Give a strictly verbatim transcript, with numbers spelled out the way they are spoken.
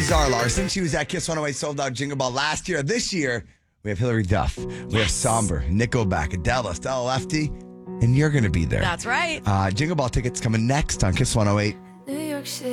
Zara Larson. She was at Kiss one oh eight Sold Out Jingle Ball last year. This year, we have Hillary Duff. We have Somber, Nickelback, Adele, Stella Lefty, and you're going to be there. That's right. Uh, Jingle Ball tickets coming next on Kiss one oh eight. New York City.